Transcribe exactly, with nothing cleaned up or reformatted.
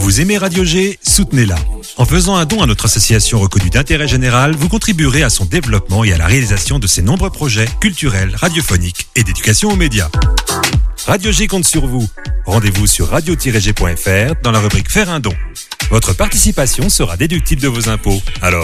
Vous aimez Radio G? Soutenez-la. En faisant un don à notre association reconnue d'intérêt général, vous contribuerez à son développement et à la réalisation de ses nombreux projets culturels, radiophoniques et d'éducation aux médias. Radio G compte sur vous. Rendez-vous sur radio tiret g point f r dans la rubrique Faire un don. Votre participation sera déductible de vos impôts. Alors,